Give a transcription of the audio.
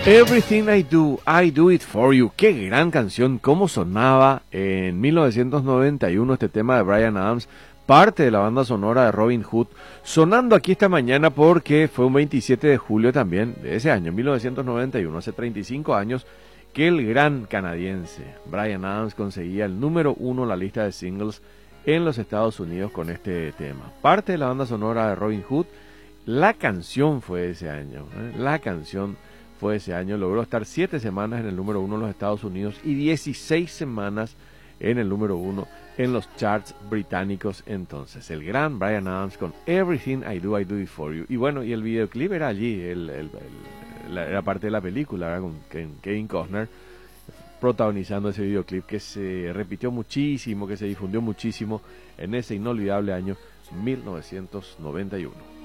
Everything I do it for you. Qué gran canción, cómo sonaba en 1991 este tema de Bryan Adams, parte de la banda sonora de Robin Hood, sonando aquí esta mañana porque fue un 27 de julio también de ese año, 1991, hace 35 años, que el gran canadiense Bryan Adams conseguía el número 1 en la lista de singles en los Estados Unidos con este tema. Parte de la banda sonora de Robin Hood, la canción fue ese año, la canción fue ese año, logró estar 7 semanas en el número 1 en los Estados Unidos y 16 semanas en el número 1 en los charts británicos entonces. El gran Bryan Adams con Everything I do it for you. Y bueno, y el videoclip era allí, era parte de la película, ¿verdad? Con Kevin Costner protagonizando ese videoclip que se repitió muchísimo, que se difundió muchísimo en ese inolvidable año 1991.